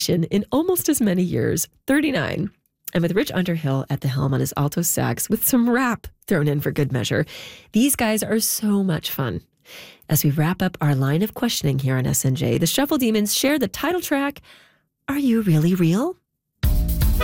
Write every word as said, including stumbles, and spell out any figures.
in almost as many years, thirty-nine. And with Rich Underhill at the helm on his alto sax with some rap thrown in for good measure, these guys are so much fun. As we wrap up our line of questioning here on S N J, the Shuffle Demons share the title track, Are You Really Real?